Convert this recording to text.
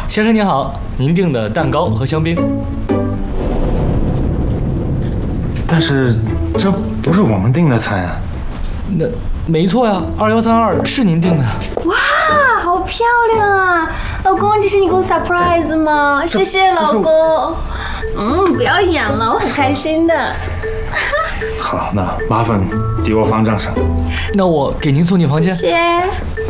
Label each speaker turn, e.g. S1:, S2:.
S1: 先生您好，您订的蛋糕和香槟。
S2: 但是这不是我们订的餐啊。
S1: 那没错呀，2132是您订的。
S3: 哇，好漂亮啊！老公，这是你给我 surprise 吗？谢谢老公。不要演了，我很开心的。
S2: 好，那麻烦给我放账上。
S1: 那我给您送进房间。
S3: 谢谢。